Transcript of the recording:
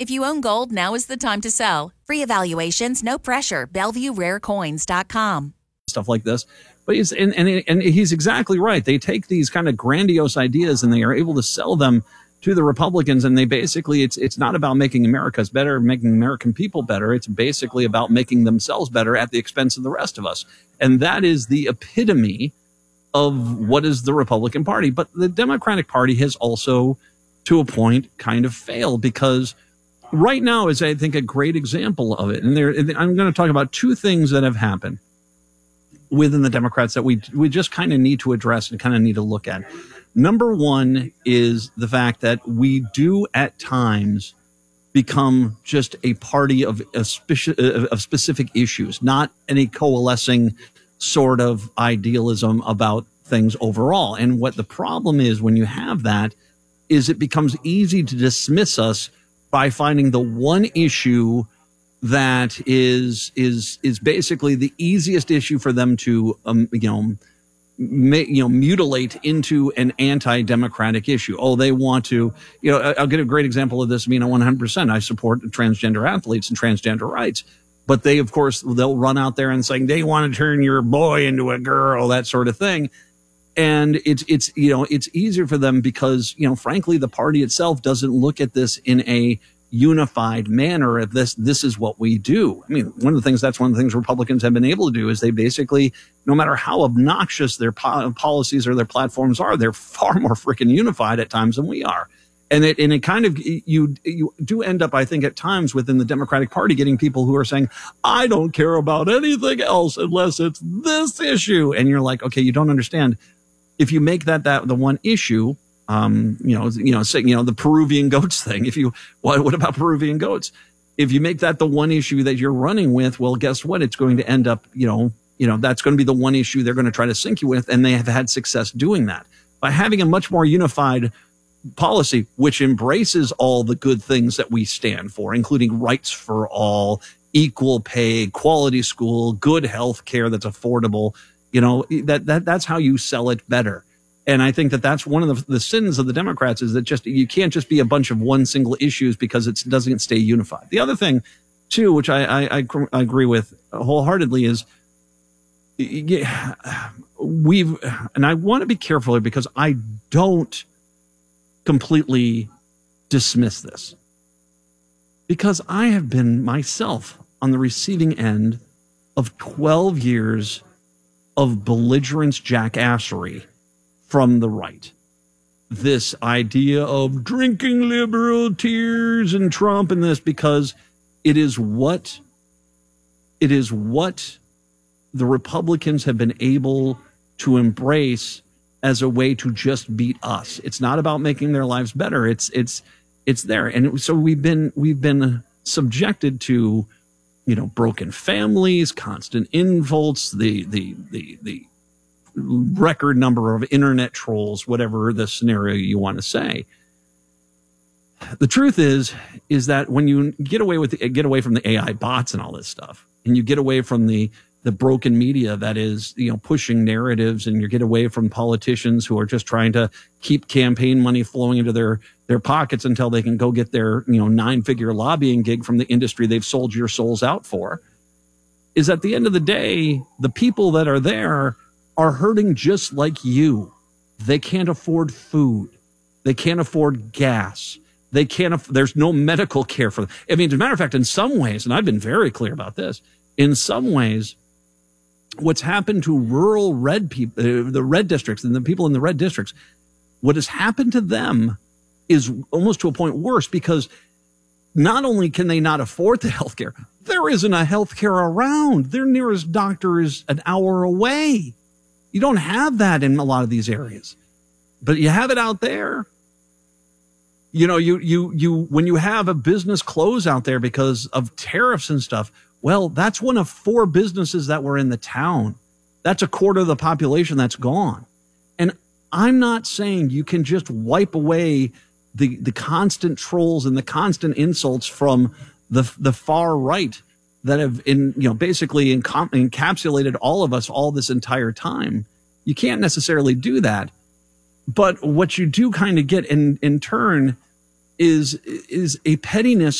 If you own gold, now is the time to sell. Free evaluations, no pressure. BellevueRareCoins.com. Stuff like this. But he's exactly right. They take these kind of grandiose ideas and they are able to sell them to the Republicans. And they basically, it's not about making America's better, making American people better. It's basically about making themselves better at the expense of the rest of us. And that is the epitome of what is the Republican Party. But the Democratic Party has also, to a point, kind of failed, because right now is, I think, a great example of it. And I'm going to talk about two things that have happened within the Democrats that we just kind of need to address and kind of need to look at. Number one is the fact that we do at times become just a party of specific issues, not any coalescing sort of idealism about things overall. And what the problem is when you have that is it becomes easy to dismiss us by finding the one issue that is basically the easiest issue for them to mutilate into an anti-democratic issue. Oh, they want to, I'll get a great example of this. 100%. I support transgender athletes and transgender rights, but they, of course, they'll run out there and saying they want to turn your boy into a girl, that sort of thing. And it's easier for them because, frankly, the party itself doesn't look at this in a unified manner of this is what we do. One of the things Republicans have been able to do is they basically, no matter how obnoxious their policies or their platforms are, they're far more freaking unified at times than we are. And it kind of, you do end up, I think, at times within the Democratic Party getting people who are saying, I don't care about anything else unless it's this issue. And you're like, okay, you don't understand. If you make that the one issue, the Peruvian goats thing. What about Peruvian goats? If you make that the one issue that you're running with, well, guess what? It's going to end up, that's going to be the one issue they're going to try to sink you with. And they have had success doing that by having a much more unified policy, which embraces all the good things that we stand for, including rights for all, equal pay, quality school, good health care that's affordable. That's how you sell it better. And I think that's one of the sins of the Democrats is that you can't just be a bunch of one single issues because it doesn't stay unified. The other thing, too, which I agree with wholeheartedly is and I want to be careful here because I don't completely dismiss this, because I have been myself on the receiving end of 12 years of belligerent jackassery from the right. This idea of drinking liberal tears and Trump and this, because it is what the Republicans have been able to embrace as a way to just beat us. It's not about making their lives better. It's there. And so we've been subjected to, broken families, constant insults, the record number of internet trolls, whatever the scenario you want to say. The truth is that when you get away from the AI bots and all this stuff, and you get away from the broken media that is, pushing narratives, and you get away from politicians who are just trying to keep campaign money flowing into their pockets until they can go get their, 9-figure lobbying gig from the industry they've sold your souls out for, is at the end of the day, the people that are there are hurting just like you. They can't afford food. They can't afford gas. There's no medical care for them. As a matter of fact, in some ways, and I've been very clear about this, in some ways, what's happened to rural red people, the red districts and the people in the red districts, what has happened to them is almost to a point worse, because not only can they not afford the health care, there isn't a health care around. Their nearest doctor is an hour away. You don't have that in a lot of these areas, but you have it out there. When you have a business close out there because of tariffs and stuff, well, that's one of 4 businesses that were in the town. That's a quarter of the population that's gone. And I'm not saying you can just wipe away the constant trolls and the constant insults from the far right that have basically encapsulated all of us all this entire time. You can't necessarily do that. But what you do kind of get in turn is a pettiness